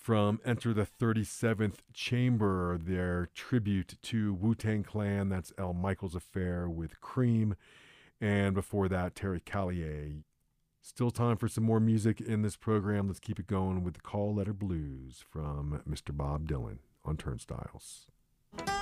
from Enter the 37th Chamber, their tribute to Wu-Tang Clan. That's Al Michaels Affair with Cream. And before that, Terry Callier. Still time for some more music in this program. Let's keep it going with the Call Letter Blues from Mr. Bob Dylan on Turnstiles.